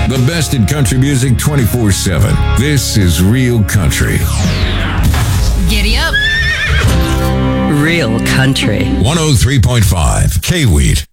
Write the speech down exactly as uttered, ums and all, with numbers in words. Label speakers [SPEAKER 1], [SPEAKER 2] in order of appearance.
[SPEAKER 1] The best in country music twenty-four seven. This is Real Country.
[SPEAKER 2] Giddy up.
[SPEAKER 3] Real Country.
[SPEAKER 1] one oh three point five K-Wheat.